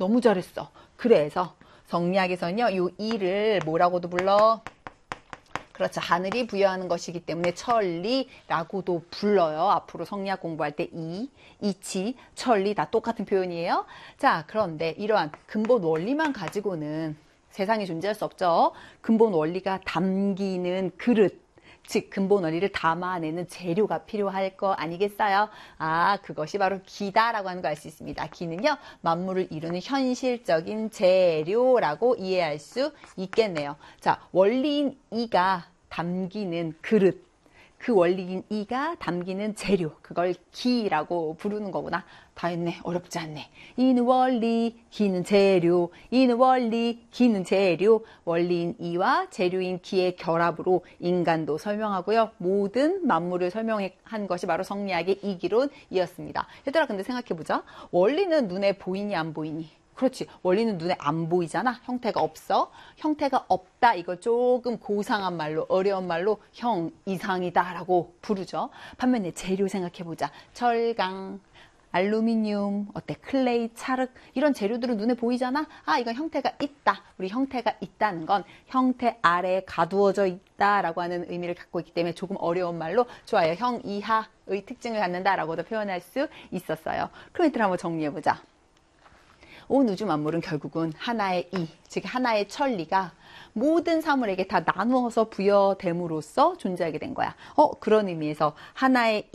너무 잘했어. 그래서 성리학에서는요, 이 이를 뭐라고도 불러? 그렇죠. 하늘이 부여하는 것이기 때문에 천리라고도 불러요. 앞으로 성리학 공부할 때 이치, 천리 다 똑같은 표현이에요. 자, 그런데 이러한 근본 원리만 가지고는 세상에 존재할 수 없죠. 근본 원리가 담기는 그릇, 즉 근본 원리를 담아내는 재료가 필요할 거 아니겠어요? 아, 그것이 바로 기다라고 하는 거 알 수 있습니다. 기는요, 만물을 이루는 현실적인 재료라고 이해할 수 있겠네요. 자, 원리인 이가 담기는 그릇, 그 원리인 이가 담기는 재료, 그걸 기라고 부르는 거구나. 다 했네. 어렵지 않네. 이는 원리, 기는 재료, 이는 원리, 기는 재료, 원리인 이와 재료인 기의 결합으로 인간도 설명하고요. 모든 만물을 설명한 것이 바로 성리학의 이기론이었습니다. 얘들아, 근데 생각해보자. 원리는 눈에 보이니 안 보이니? 그렇지. 원리는 눈에 안 보이잖아. 형태가 없어. 형태가 없다. 이걸 조금 고상한 말로, 어려운 말로 형 이상이다 라고 부르죠. 반면에 재료 생각해보자. 철강, 알루미늄, 어때? 클레이, 찰흙 이런 재료들은 눈에 보이잖아. 아, 이건 형태가 있다. 우리 형태가 있다는 건 형태 아래에 가두어져 있다라고 하는 의미를 갖고 있기 때문에 조금 어려운 말로 좋아요. 형 이하의 특징을 갖는다라고도 표현할 수 있었어요. 그럼 얘들아 한번 정리해보자. 온 우주 만물은 결국은 하나의 이, 즉 하나의 천리가 모든 사물에게 다 나누어서 부여됨으로써 존재하게 된 거야. 그런 의미에서 하나의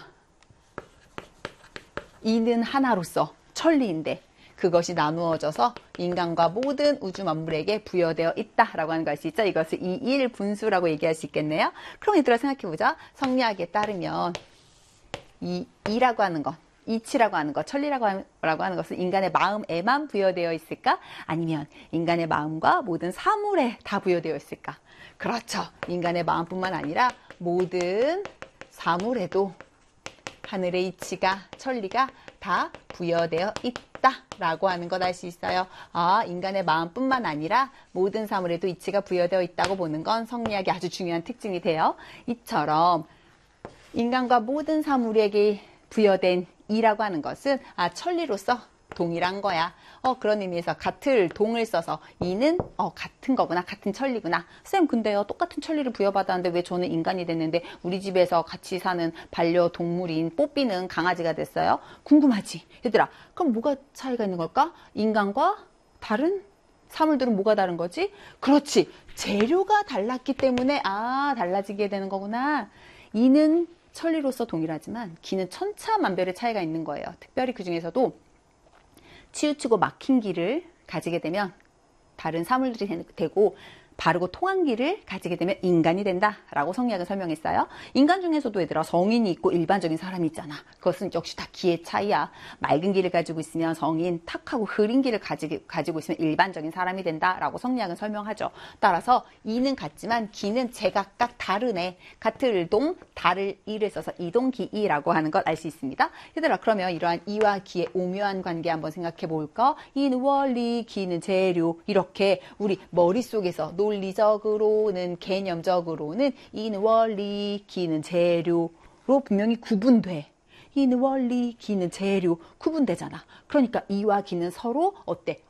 이는 하나로서 천리인데 그것이 나누어져서 인간과 모든 우주 만물에게 부여되어 있다라고 하는 걸 알 수 있죠. 이것을 이일 분수라고 얘기할 수 있겠네요. 그럼 얘들아 생각해보자. 성리학에 따르면 이라고 하는 것, 이치라고 하는 것, 천리라고 하는 것은 인간의 마음에만 부여되어 있을까? 아니면 인간의 마음과 모든 사물에 다 부여되어 있을까? 그렇죠. 인간의 마음뿐만 아니라 모든 사물에도 하늘의 이치가, 천리가 다 부여되어 있다라고 하는 것 알 수 있어요. 아, 인간의 마음뿐만 아니라 모든 사물에도 이치가 부여되어 있다고 보는 건 성리학의 아주 중요한 특징이 돼요. 이처럼 인간과 모든 사물에게 부여된 이라고 하는 것은 천리로서 동일한 거야. 그런 의미에서 같은 동을 써서 이는 같은 거구나, 같은 천리구나. 쌤, 근데요 똑같은 천리를 부여받았는데 왜 저는 인간이 됐는데 우리 집에서 같이 사는 반려동물인 뽀삐는 강아지가 됐어요? 궁금하지? 얘들아, 그럼 뭐가 차이가 있는 걸까? 인간과 다른 사물들은 뭐가 다른 거지? 그렇지, 재료가 달랐기 때문에 달라지게 되는 거구나. 이는 천리로서 동일하지만 기는 천차만별의 차이가 있는 거예요. 특별히 그 중에서도 치우치고 막힌 길을 가지게 되면 다른 사물들이 되고 바르고 통한 길을 가지게 되면 인간이 된다라고 성리학은 설명했어요. 인간 중에서도 얘들아 성인이 있고 일반적인 사람이 있잖아. 그것은 역시 다 기의 차이야. 맑은 길을 가지고 있으면 성인, 탁하고 흐린 길을 가지고 있으면 일반적인 사람이 된다라고 성리학은 설명하죠. 따라서 이는 같지만 기는 제각각 다르네. 같을 동, 다를 이를 써서 이동기이라고 하는 것 알 수 있습니다. 얘들아, 그러면 이러한 이와 기의 오묘한 관계 한번 생각해 볼까? 이는 원리, 기는 재료. 이렇게 우리 머릿속에서 논리적으로는, 개념적으로는 이는 원리, 기는 재료로 분명히 구분돼. 이는 원리, 기는 재료 구분되잖아. 그러니까 이와 기는 서로 어때?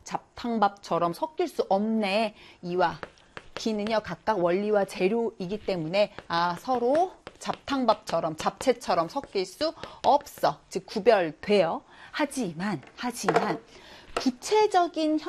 잡탕밥처럼 섞일 수 없네. 이와 기는요 각각 원리와 재료이기 때문에 서로 잡탕밥처럼, 잡채처럼 섞일 수 없어. 즉 구별돼요. 하지만 구체적인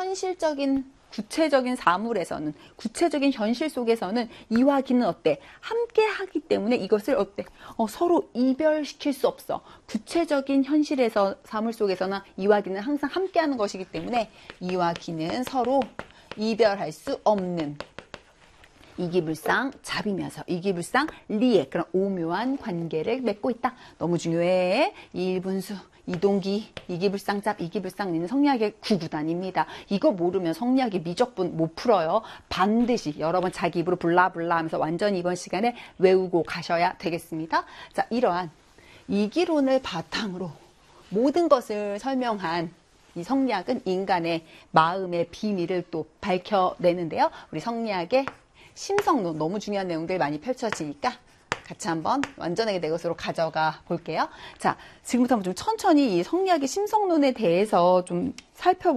사물에서는, 구체적인 현실 속에서는 이와 기는 어때? 함께 하기 때문에 이것을 어때? 서로 이별시킬 수 없어. 구체적인 현실에서, 사물 속에서는 이와 기는 항상 함께 하는 것이기 때문에 이와 기는 서로 이별할 수 없는 이기불상 잡이면서 이기불상 리의 그런 오묘한 관계를 맺고 있다. 너무 중요해. 이일분수, 이동기, 이기불상잡, 이기불상리는 성리학의 구구단입니다. 이거 모르면 성리학의 미적분 못 풀어요. 반드시 여러 번 자기 입으로 블라블라 하면서 완전히 이번 시간에 외우고 가셔야 되겠습니다. 자, 이러한 이기론을 바탕으로 모든 것을 설명한 이 성리학은 인간의 마음의 비밀을 또 밝혀내는데요. 우리 성리학의 심성론, 너무 중요한 내용들 많이 펼쳐지니까 같이 한번 완전하게 내 것으로 가져가 볼게요. 자, 지금부터 한번 좀 천천히 이 성리학의 심성론에 대해서 좀 살펴볼게요.